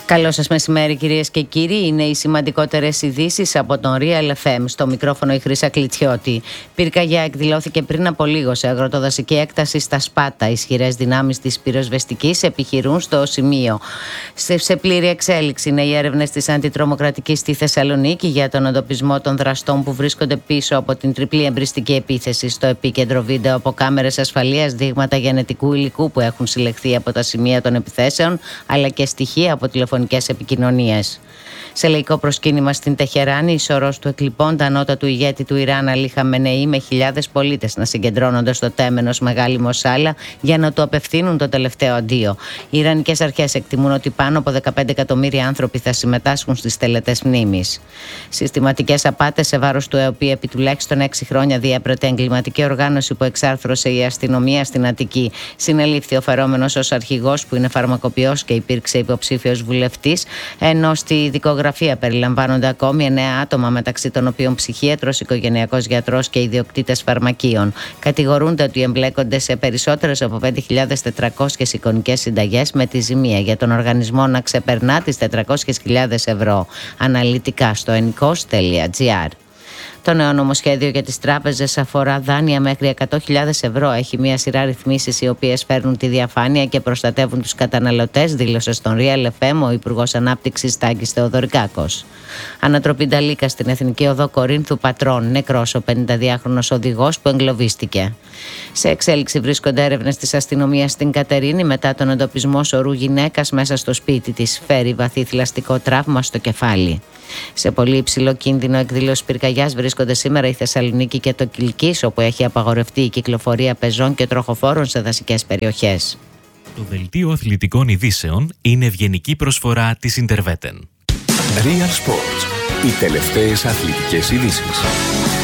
Καλό σας μεσημέρι, κυρίες και κύριοι. Είναι οι σημαντικότερες ειδήσεις από τον Real FM. Στο μικρόφωνο η Χρύσα Κλητσιώτη. Πυρκαγιά εκδηλώθηκε πριν από λίγο σε αγροτοδασική έκταση στα Σπάτα. Ισχυρές δυνάμεις της πυροσβεστικής επιχειρούν στο σημείο. Σε πλήρη εξέλιξη είναι οι έρευνες της Αντιτρομοκρατικής στη Θεσσαλονίκη για τον εντοπισμό των δραστών που βρίσκονται πίσω από την τριπλή εμπριστική επίθεση. Στο επίκεντρο βίντεο από κάμερες ασφαλείας, δείγματα γενετικού υλικού που έχουν συλλεχθεί από τα σημεία των επιθέσεων, αλλά και στοιχεία από τηλεφωνικές επικοινωνίες. Σε λαϊκό προσκύνημα στην Τεχεράνη, η σωρός του εκλειπώντα ανώτατου ηγέτη του Ιράν Αλή Χαμενεή, με χιλιάδες πολίτες να συγκεντρώνονται στο τέμενος Μεγάλη Μοσάλα για να του απευθύνουν το τελευταίο αντίο. Οι Ιρανικές αρχές εκτιμούν ότι πάνω από 15 εκατομμύρια άνθρωποι θα συμμετάσχουν στις τελετές μνήμης. Συστηματικές απάτες σε βάρος του ΕΟΠΗ επί τουλάχιστον 6 χρόνια διέπρεπε εγκληματική οργάνωση που εξάρθρωσε η αστυνομία στην Αττική. Συνελήφθη ο φερόμενος ως αρχηγός, που είναι φαρμακοποιός και υπήρξε υποψήφιος βουλευτής, ενώ στη δικογραφία περιλαμβάνονται ακόμη 9 άτομα, μεταξύ των οποίων ψυχίατρος, οικογενειακός γιατρός και ιδιοκτήτες φαρμακείων. Κατηγορούνται ότι εμπλέκονται σε περισσότερες από 5.400 εικονικές συνταγές, με τη ζημία για τον οργανισμό να ξεπερνά τις 400.000 ευρώ. Αναλυτικά στο enikos.gr. Το νέο νομοσχέδιο για τις τράπεζες αφορά δάνεια μέχρι 100.000 ευρώ. Έχει μια σειρά ρυθμίσεις οι οποίες φέρνουν τη διαφάνεια και προστατεύουν τους καταναλωτές, δήλωσε στον Real FM ο Υπουργός Ανάπτυξης Τάκης Θεοδωρικάκος. Ανατροπή Νταλίκα στην Εθνική Οδό Κορίνθου Πατρών. Νεκρός ο 52χρονος οδηγός που εγκλωβίστηκε. Σε εξέλιξη βρίσκονται έρευνες της αστυνομίας στην Κατερίνη μετά τον εντοπισμό σωρού γυναίκας μέσα στο σπίτι της. Φέρει βαθύ θηλαστικό τραύμα στο κεφάλι. Σε πολύ υψηλό κίνδυνο εκδήλωση πυρκαγιάς βρίσκονται σήμερα η Θεσσαλονίκη και το Κιλκής, όπου έχει απαγορευτεί η κυκλοφορία πεζών και τροχοφόρων σε δασικές περιοχές. Το δελτίο αθλητικών ειδήσεων είναι ευγενική προσφορά της Interveten. Real Sports. Οι τελευταίες αθλητικές ειδήσεις.